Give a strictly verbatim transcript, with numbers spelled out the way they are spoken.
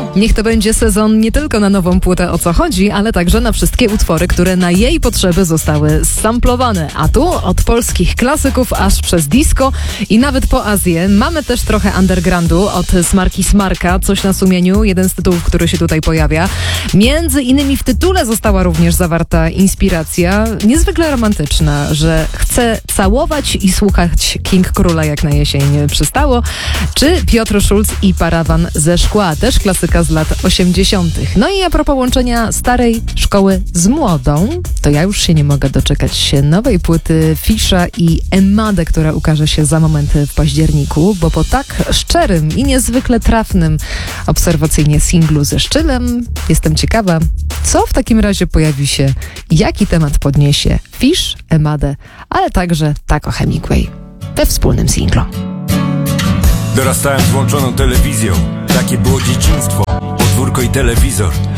Niech to będzie sezon nie tylko na nową płytę O co chodzi, ale także na wszystkie utwory, które na jej potrzeby zostały samplowane. A tu od polskich klasyków aż przez disco i nawet po Azję. Mamy też trochę undergroundu od Smarki Smarka, coś na sumieniu, jeden z tytułów, który się tutaj pojawia. Między innymi w tytule została również zawarta inspiracja, niezwykle romantyczna, że chce całować i słuchać King Króla jak na jesień przystało, czy Piotr Schulz i Parawan ze szkła, też klasyka z lat osiemdziesiątych. No i a propos łączenia starej szkoły z młodą, to ja już się nie mogę doczekać się nowej płyty Fisza i Emmade, która ukaże się za moment w październiku, bo po tak szczerym i niezwykle trafnym obserwacyjnie singlu ze Szczylem jestem ciekawa, co w takim razie pojawi się, jaki temat podniesie Fisz, Emmade, ale także Taco Hemingway we wspólnym singlu. Dorastałem z włączoną telewizją, takie było dzieciństwo. Podwórko i telewizor,